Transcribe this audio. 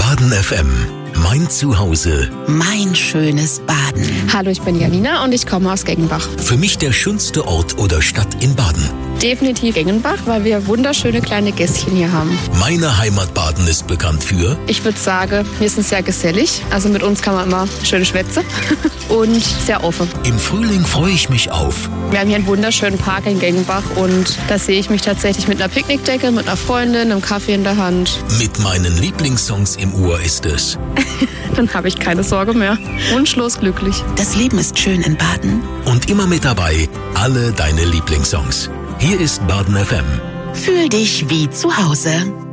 Baden FM. Mein Zuhause. Mein schönes Baden. Hallo, ich bin Janina und ich komme aus Gengenbach. Für mich der schönste Ort oder Stadt in Baden. Definitiv Gengenbach, weil wir wunderschöne kleine Gässchen hier haben. Meine Heimat Baden ist bekannt für... Ich würde sagen, wir sind sehr gesellig. Also mit uns kann man immer schöne Schwätze und sehr offen. Im Frühling freue ich mich auf... Wir haben hier einen wunderschönen Park in Gengenbach und da sehe ich mich tatsächlich mit einer Picknickdecke, mit einer Freundin, einem Kaffee in der Hand. Mit meinen Lieblingssongs im Ohr ist es... Dann habe ich keine Sorge mehr. Wunschlos glücklich. Das Leben ist schön in Baden. Und immer mit dabei, alle deine Lieblingssongs. Hier ist Baden FM. Fühl dich wie zu Hause.